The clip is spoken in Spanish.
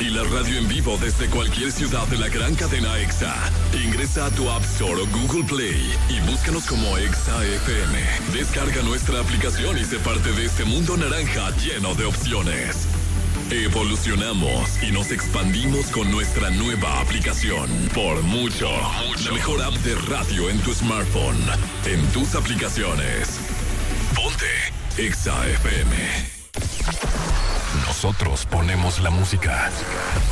y la radio en vivo desde cualquier ciudad de la gran cadena EXA. Ingresa a tu App Store o Google Play y búscanos como EXA FM. Descarga nuestra aplicación y sé parte de este mundo naranja lleno de opciones. Evolucionamos y nos expandimos con nuestra nueva aplicación. Por mucho. La mejor app de radio en tu smartphone, en tus aplicaciones. Ponte EXA FM. Nosotros ponemos la música.